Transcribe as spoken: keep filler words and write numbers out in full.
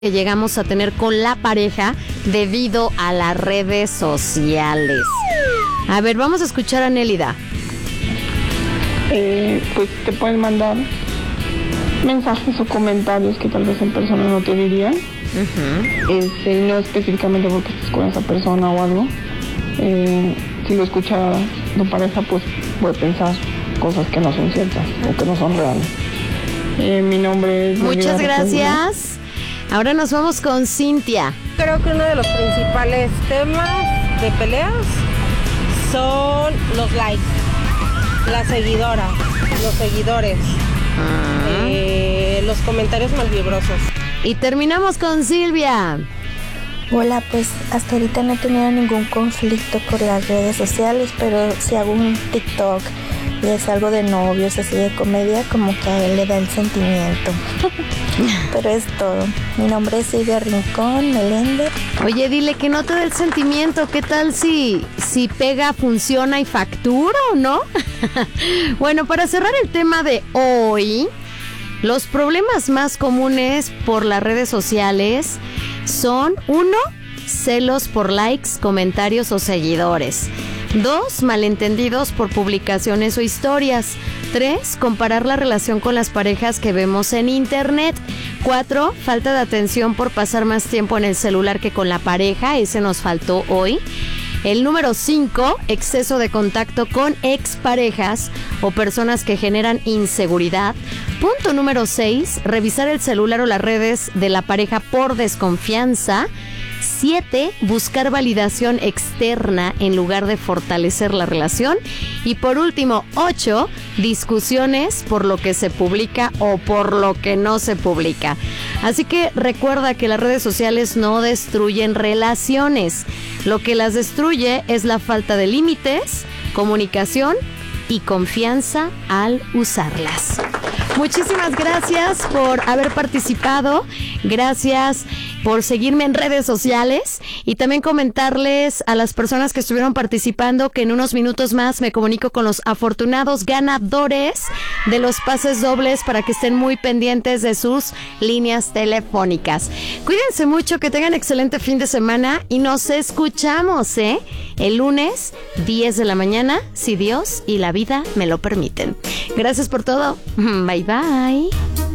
que llegamos a tener con la pareja debido a las redes sociales. A ver, vamos a escuchar a Nélida. Eh, pues te pueden mandar mensajes o comentarios que tal vez en persona no te dirían. Uh-huh. Este, no específicamente porque estés con esa persona o algo. Eh, si lo escucha tu pareja, pues puede pensar cosas que no son ciertas o que no son reales. Eh, mi nombre es... Muchas gracias. Ahora nos vamos con Cintia. Creo que uno de los principales temas de peleas son los likes, la seguidora, los seguidores, uh-huh. eh, los comentarios malvibrosos. Y terminamos con Silvia. Hola, pues hasta ahorita no he tenido ningún conflicto por las redes sociales, pero si hago un TikTok y es algo de novios, así de comedia, como que a él le da el sentimiento. Pero es todo. Mi nombre es Silvia Rincón Meléndez. Oye, dile que no te dé el sentimiento. ¿Qué tal si, si pega, funciona y factura o no? Bueno, para cerrar el tema de hoy, los problemas más comunes por las redes sociales son: uno, celos por likes, comentarios o seguidores. Dos, malentendidos por publicaciones o historias. Tres, comparar la relación con las parejas que vemos en internet. Cuatro, falta de atención por pasar más tiempo en el celular que con la pareja. Ese nos faltó hoy. El número cinco, exceso de contacto con exparejas o personas que generan inseguridad. Punto número seis, revisar el celular o las redes de la pareja por desconfianza. Siete, buscar validación externa en lugar de fortalecer la relación. Y por último, ocho, discusiones por lo que se publica o por lo que no se publica. Así que recuerda que las redes sociales no destruyen relaciones. Lo que las destruye es la falta de límites, comunicación y confianza al usarlas. Muchísimas gracias por haber participado. Gracias por seguirme en redes sociales y también comentarles a las personas que estuvieron participando que en unos minutos más me comunico con los afortunados ganadores de los pases dobles para que estén muy pendientes de sus líneas telefónicas. Cuídense mucho, que tengan excelente fin de semana y nos escuchamos, ¿eh? El lunes, diez de la mañana, si Dios y la vida me lo permiten. Gracias por todo. Bye bye.